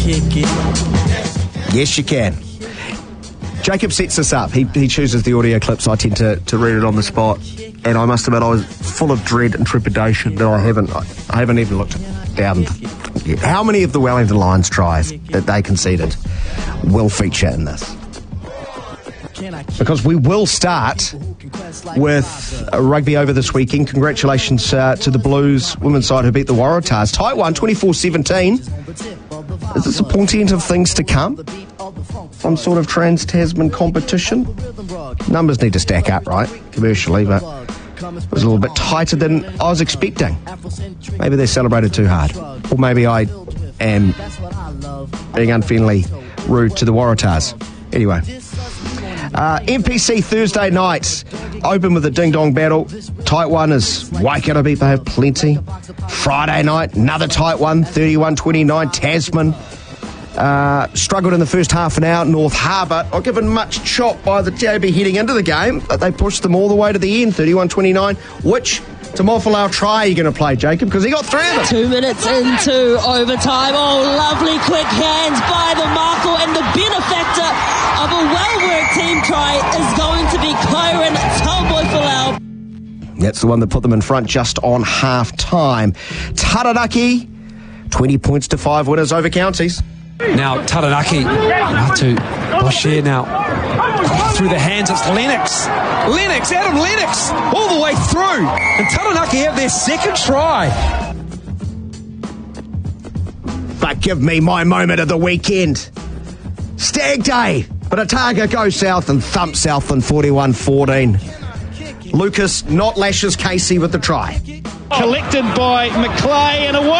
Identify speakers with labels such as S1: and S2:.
S1: Yes, you can. Jacob sets this up. He chooses the audio clips. I tend to read it on the spot. And I must admit, I was full of dread and trepidation that I haven't even looked down. How many of the Wellington Lions tries that they conceded will feature in this? Because we will start with rugby over this weekend. Congratulations to the Blues women's side who beat the Waratahs. Tight one, 24-17. Is this a portent of things to come? Some sort of trans-Tasman competition? Numbers need to stack up, right, commercially, but it was a little bit tighter than I was expecting. Maybe they celebrated too hard. Or maybe I am being unfairly rude to the Waratahs. Anyway. NPC Thursday night, open with a ding-dong battle. Tight one is Waikato beat Bay of Plenty. Friday night, another tight one, 31-29, Tasman. Struggled in the first half an hour, North Harbour. Not given much chop by the TAB heading into the game, but they pushed them all the way to the end, 31-29. Which Tomofolau try are you going to play, Jacob? Because he got three of them.
S2: 2 minutes into overtime. Oh, lovely quick hands by the Markle, and the benefactor of a well-worked team try is going to be Kyron Tomofolau.
S1: That's the one that put them in front just on half-time. Taranaki, 20 points to 5 winners over Counties.
S3: Now Taranaki to Boshier now. Through the hands, it's Lennox, Adam Lennox, all the way through. And Taranaki have their second try.
S1: But give me my moment of the weekend. Stag Day. But Otago goes south and thumps Southland 41-14. Lucas not lashes Casey with the try.
S4: Collected by McClay and away.